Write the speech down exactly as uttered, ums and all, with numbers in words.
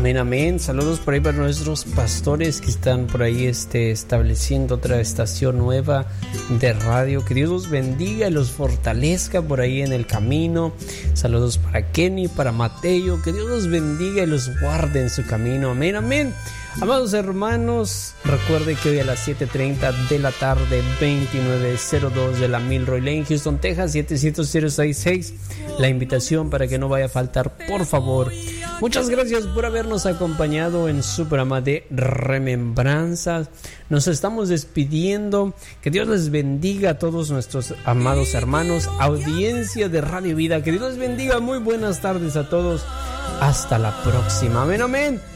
Amén, amén. Saludos por ahí para nuestros pastores que están por ahí este, estableciendo otra estación nueva de radio. Que Dios los bendiga y los fortalezca por ahí en el camino. Saludos para Kenny, para Mateo. Que Dios los bendiga y los guarde en su camino. Amén, amén. Amados hermanos, recuerde que hoy a las siete treinta de la tarde, veintinueve cero dos de la Milroy Lane, Houston, Texas, siete cero cero seis seis. La invitación para que no vaya a faltar, por favor. Muchas gracias por habernos acompañado en su programa de Remembranzas. Nos estamos despidiendo. Que Dios les bendiga a todos nuestros amados hermanos, audiencia de Radio Vida. Que Dios les bendiga. Muy buenas tardes a todos. Hasta la próxima. Amén, amén.